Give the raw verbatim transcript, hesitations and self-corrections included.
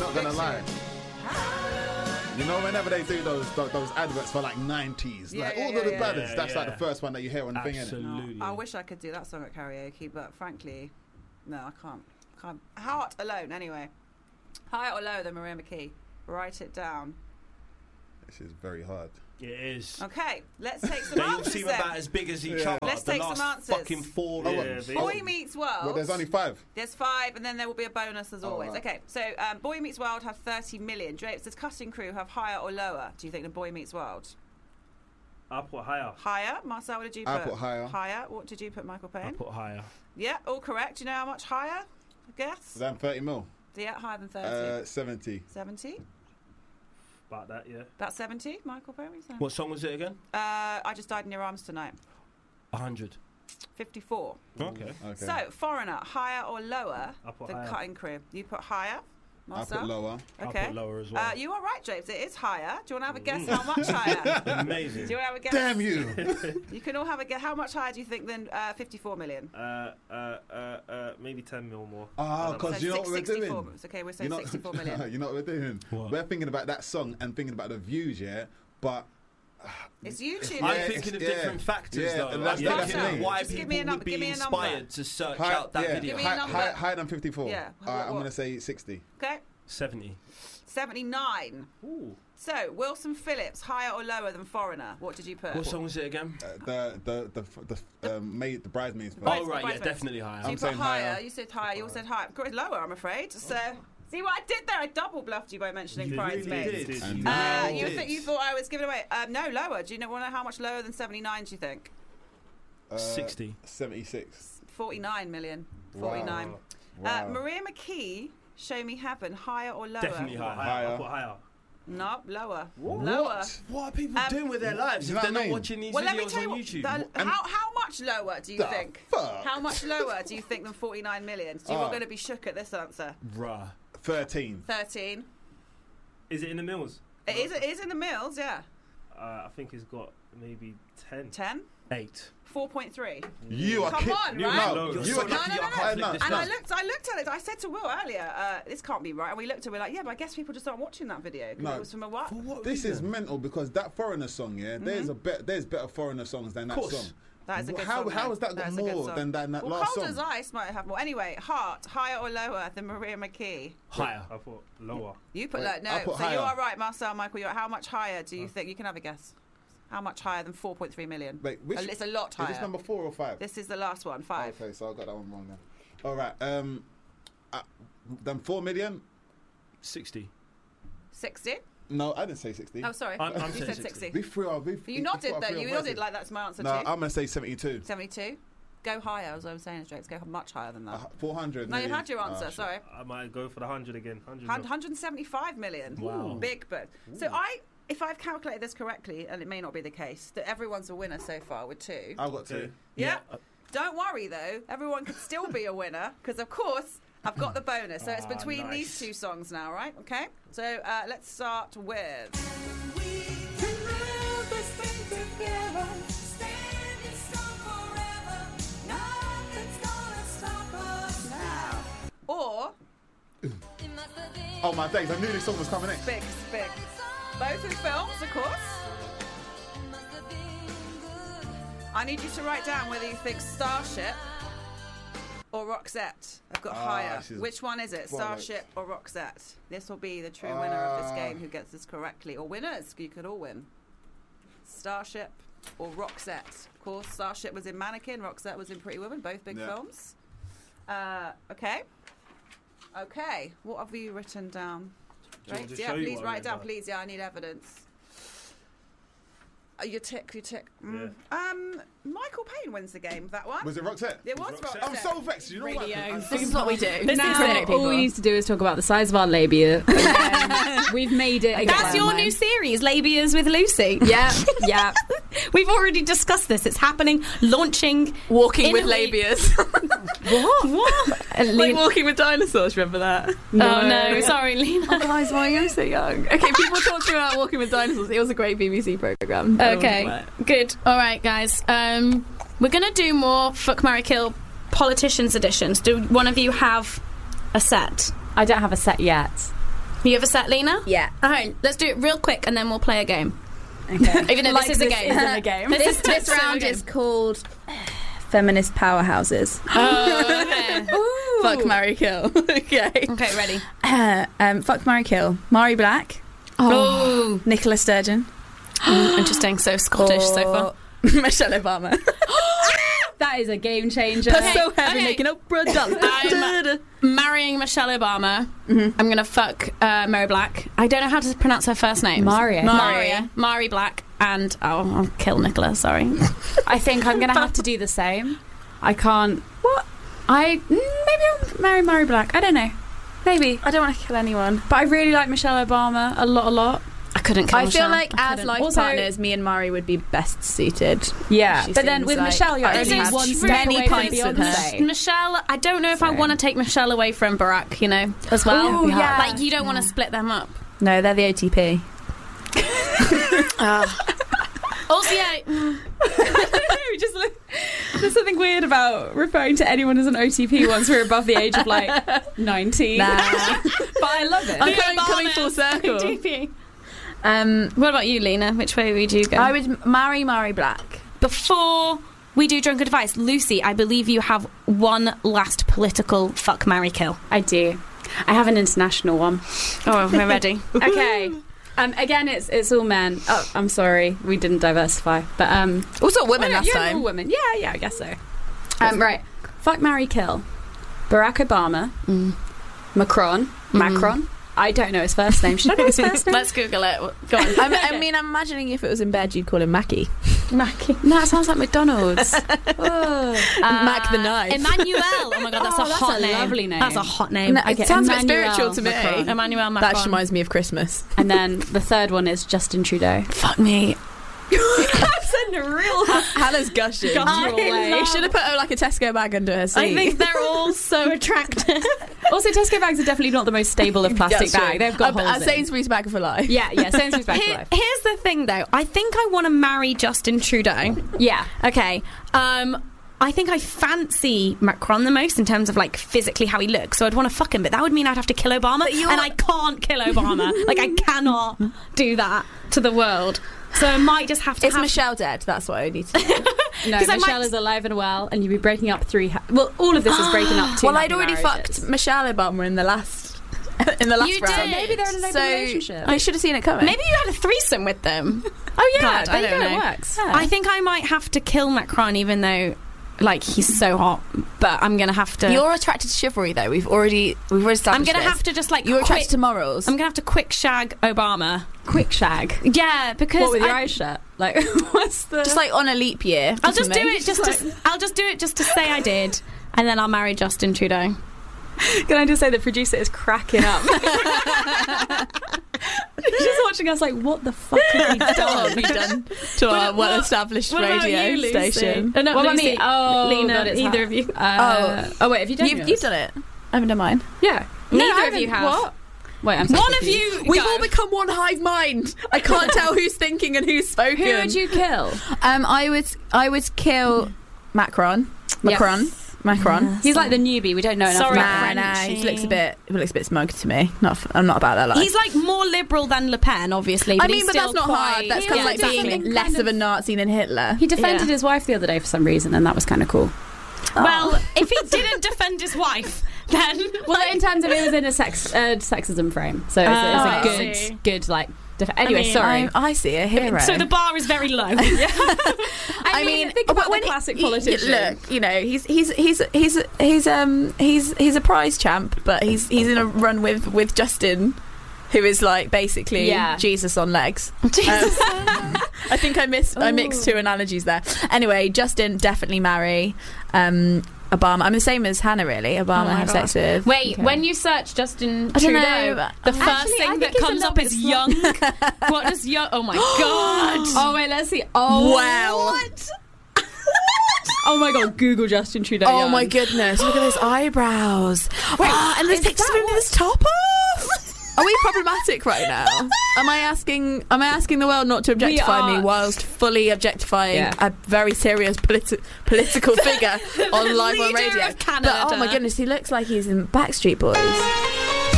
not gonna lie. You know, whenever they do those those, those adverts for like nineties, Yeah, like yeah, all yeah, of the yeah, ballads, yeah, that's yeah. like the first one that you hear on the thing, innit? Absolutely. No, I wish I could do that song at karaoke, but frankly, no, I can't. Can't. Heart Alone, anyway. Higher or lower than Maria McKee? Write it down. This is very hard. It is. Okay, let's take some They all answers seem then. about as big as each Yeah. other. Let's the take last some answers. fucking four. Oh, yeah, what? Boy Meets World. Well, there's only five. There's five, and then there will be a bonus as Oh, always. right. Okay, so um, Boy Meets World have thirty million. Drapes, does Cutting Crew have higher or lower? Do you think the Boy Meets World? I put higher. Higher. Marcel, what did you put? I put higher. Higher. What did you put, Michael I Payne? put higher. Yeah, all correct. Do you know how much higher? I guess. Than thirty mil. Yeah, higher than thirty. Uh, seventy. seventy? About that, yeah. About seventy, Michael Payne? What are you saying? What song was it again? Uh, I Just Died in Your Arms Tonight. A hundred. fifty-four. Okay. Okay. So, Foreigner, higher or lower I put than higher. Cutting Crew? You put higher? I Marcel? put lower. Okay. I put lower as well. Uh, you are right, James. It is higher. Do you want to have a guess how much higher? Amazing. Do you want to have a guess? Damn you! You can all have a guess. How much higher do you think than uh, fifty-four million? Uh, uh, uh, uh, maybe ten mil more. Ah, because So you know six- what we're sixty-four. doing. It's okay, we're You saying know, sixty-four million. you know what we're doing? What? We're thinking about that song and thinking about the views, yeah. But It's YouTube. I'm Yeah, thinking of yeah. different factors, Yeah, though. and I'm that's- thinking that's the of thing. why Just give people me a num- would be give me a number. inspired to search high, out that yeah, video. Give me a high, number. high, higher than fifty-four. Yeah. All right, What- I'm what? gonna say sixty. Okay. seventy. seventy-nine. Ooh. So, Wilson Phillips, higher or lower than Foreigner? What did you put? What song was it again? Uh, the the the the um, maid the bridesmaids. Oh, Brides- right, yeah, Bridesmaids. definitely higher. So you I'm put saying higher. higher. You said higher. You all said higher. Good, lower, I'm afraid. So, see what I did there? I double bluffed you by mentioning You Bridesmaids. really did. And You Uh, really you did. think you thought I was giving away? Um, no, lower. Do you know, want to know how much lower than seventy-nine? Do you think? Uh, sixty. seventy-six. Forty-nine million. Forty-nine. Wow. Uh, Maria McKee, Show Me Heaven, higher or lower? Definitely higher. Higher. I put higher. No, lower. What? Lower. What are people Um, doing with their lives you if know they're what I not mean? watching these Well, let me videos tell you on what, YouTube? the- And- how how much lower do you The think? fuck? How much lower do you think than forty-nine million? So you're Oh. going to be shook at this answer. Bruh. Thirteen. Thirteen. Is it in the mills? It is. It is in the mills. Yeah. Uh, I think it's got maybe ten. Ten. Eight. Four point three. You are Come kid- on, you right? No, You're you so are No, lucky no, I no, can't no. flip No. this And now. I looked, I looked at it. I said to Will earlier, uh, this can't be right. And we looked at it, we're like, yeah, but I guess people just aren't watching that video because No. it was from a what? For what This is reason? mental because that foreigner song, yeah. There's a bet. There's better foreigner songs than that Course. song. That is a good how, song. How though. has that got is a good more song. than, than that well, last Cold song? as Ice might have more. Anyway, Heart, higher or lower than Maria McKee? Higher. I thought lower. You put Wait, low. No, I put so you higher. are right, Marcel, Michael. You're, how much higher do you think? You can have a guess. How much higher than four point three million? Wait, which, Uh, it's a lot is higher. this number four or five? This is the last one, five. Okay, so I got that one wrong then. All right. Um, uh, then four million. Sixty. sixty? No, I didn't say sixty. Oh, sorry. I'm- I'm you saying said sixty. sixty. We threw our. We, You nodded, though. You nodded like that's my answer, No, too. I'm gonna say seventy-two. seventy-two? Go higher, as I was saying, Jokes. Go much higher than that. Uh, Four hundred. no, you had your answer, sorry. I might go for the hundred again. Hundred. one hundred seventy-five million. Wow. Big, but. So I, if I've calculated this correctly, and it may not be the case, that everyone's a winner so far with two. I've got two. Okay. Yeah. Uh, Don't worry though, everyone could still be a winner because of course I've got the bonus. So it's Ah, between nice. these two songs now, right? Okay. So uh, let's start with. Now. Or Oh my days! I knew this song was coming next. Big, Big. Both in films, of course. I need you to write down whether you think Starship or Roxette. I've got Ah, higher. this is Which one is it? bollocks. Starship or Roxette? This will be the true winner of this Ah. game who gets this correctly. Or winners, you could all win. Starship or Roxette. Of course, Starship was in Mannequin, Roxette was in Pretty Woman, both big Yeah. films. Uh, okay. Okay, what have you written down? Do you want Right, to yeah, show you please what I write wrote down, down? please. Yeah, I need evidence. Oh, you tick, you tick. Mm. Um, Michael Payne wins the game with that one. Was it Roxette? It was Roxette. Roxette. I'm so vexed. You know what? Radio. I'm so This is what we do. This Now, is all we need to do is talk about the size of our labia. We've made it. That's your new series, Labias with Lucy. Yeah, yeah. We've already discussed this. It's happening, launching. Walking In with a week. labias. What? What? And Like Lean- walking with dinosaurs, remember that? Oh no, sorry, Lena. Oh, guys, why are you so young? Okay, people talk to me about Walking with Dinosaurs. It was a great B B C programme. Okay, good. All right, guys. Um, we're gonna do more Fuck, Marry, Kill politicians editions. Do one of you have a set? I don't have a set yet. You have a set, Lena? Yeah. All right, let's do it real quick and then we'll play a game. Okay. Even though Like this is a this game. isn't a game. This, This, is this so a round game. is called Feminist Powerhouses. Oh, okay. Fuck, marry, kill. Okay. Okay, ready. Uh, um, fuck, marry, kill. Mari Black. Oh. Nicola Sturgeon. Interesting. So Scottish so far. Or Michelle Obama. That is a game changer. Okay, so heavy, okay. making Oprah dance. I'm marrying Michelle Obama. Mhm. I'm gonna fuck uh, Mary Black. I don't know how to pronounce her first name. Mari. Maria. Mari Black. And oh, I'll kill Nicola. Sorry. I think I'm gonna have to do the same. I can't. What? I mm, maybe I'll marry Mari Black. I don't know. Maybe. I don't want to kill anyone. But I really like Michelle Obama a lot, a lot. I couldn't kill I Michelle. feel like I as couldn't. life Also- partners, me and Mari would be best suited. Yeah. She But then seems with like Michelle, you're I only already one have step many away from pints with Beyonce. her. Michelle, I don't know if I So- want to take Michelle away from Barack, you know, as well. Ooh, yeah. Like, you don't want to split them up. No, they're the O T P. Also, yeah, mm, We just look, there's something weird about referring to anyone as an O T P once we're above the age of like nineteen. Nah. But I love it. I'm The coming, coming full Obamas. circle. T P. Um, What about you, Lena? Which way would you go? I would marry Mari Black. Before we do drunk advice, Lucy, I believe you have one last political fuck, marry, kill. I do. I have an international one. Oh, we're ready. Okay. Um, again, it's it's all men. Oh, I'm sorry, we didn't diversify. But um, Also women well, last yeah, time. all women. Yeah, yeah, I guess so. Um, right. Fuck, marry, kill. Barack Obama, Mm. Macron, Macron. I don't know his first name. Should I know his first name? Let's Google it. Go on. I'm, I mean, I'm imagining if it was in bed, you'd call him Mackie. Mackie. No, it sounds like McDonald's. Oh. Mac the knife. Emmanuel. Oh my god, that's Oh, a that's hot a name. lovely name. That's a hot name. No, Okay, it sounds a bit Emmanuel spiritual to me. Macron. Emmanuel Macron. That just reminds me of Christmas. And then the third one is Justin Trudeau. Fuck me. That's in a real Hannah's gushing. guttural way. You should have put oh, like a Tesco bag under her seat. I think they're all so attractive. Also, Tesco bags are definitely not the most stable of plastic That's true. bag. They've got a, holes a in. Sainsbury's bag for life. Yeah, yeah, Sainsbury's bag for Here- life. here's the thing, though. I think I want to marry Justin Trudeau. Yeah. Okay. Um, I think I fancy Macron the most in terms of like physically how he looks. So I'd want to fuck him, but that would mean I'd have to kill Obama, But you're- and I can't kill Obama. Like I cannot do that to the world. So I might just have to. Is have Michelle dead? That's what I need to know. No, 'Cause I Michelle might- is alive and well, and you'd be breaking up three. Ha- well, all of this is breaking up two. Well, happy I'd already marriages. fucked Michelle Obama in the last in the last You round. did. Maybe they're in an open So relationship. I should have seen it coming. Maybe you had a threesome with them. Oh yeah, God, there I you don't go, know. It works. I think I might have to kill Macron, even though, like, he's so hot. But I'm gonna have to. You're attracted to chivalry, though. We've already we've already I'm established gonna this. have to just like. You're quick, attracted to morals. I'm gonna have to quick shag Obama. quick shag. Yeah, because What with your I, eyes shut? Like, what's the? just like on a leap year. I'll or just do something. it just to. I'll just do it just to say I did, and then I'll marry Justin Trudeau. Can I just say the producer is cracking up? She's just watching us like, what the fuck have we What done? have we done to our What- well-established what about radio you, Lucy? station? Uh, not What about Lucy, me? Oh, Lena, God, it's either hot. of you. Uh, oh. wait, have you done You've, yours? you've done it. I haven't done mine. Yeah. Neither No, I of you haven't. have. What? Wait, I'm so One of confused. you. We've go. all become one hive mind. I can't tell who's thinking and who's spoken. Who would you kill? Um, I would, I would kill Macron. Macron. Yes. Macron. He's like the newbie. We don't know enough Sorry, about Nah, him. nah, Frenchy. he looks a bit, he looks a bit smug to me. Not, f- I'm not about that life. He's like more liberal than Le Pen, obviously. But I mean, he's but that's still not hard. quite- That's He kind of also like does being something less kind of a Nazi than Hitler. He defended Yeah. his wife the other day for some reason, and that was kind of cool. Well, if he didn't defend his wife, then Well, in terms of it was in a sex uh, sexism frame, so it's, Oh, it's I a good, see. good like. Def- anyway, mean, sorry. I, I see a hero. so the bar is very low. I, mean, think about when the he- classic he- politician. Look, you know, he's he's he's he's he's um he's he's a prize champ, but he's he's in a run with with Justin, who is like basically Yeah. Jesus on legs. Jesus. Um, I think I missed I mixed two analogies there. Anyway, Justin definitely marry um Obama. I'm the same as Hannah, really. Obama my have sex with. Wait, Okay. when you search Justin I don't Trudeau, know, but- the first Actually, I thing think that he's a comes little up bit is smug. young. What does young? Oh my god! Oh wait, let's see. Oh Wow. Oh my god, Google Justin Trudeau. Oh young. my goodness! Look at those eyebrows. Wait, Ah, and this is takes that him what- this top off. Are we problematic right now? Am I asking? Am I asking the world not to objectify me are. whilst fully objectifying Yeah. a very serious politi- political figure on live on Leader radio? of Canada. But oh my goodness, he looks like he's in Backstreet Boys.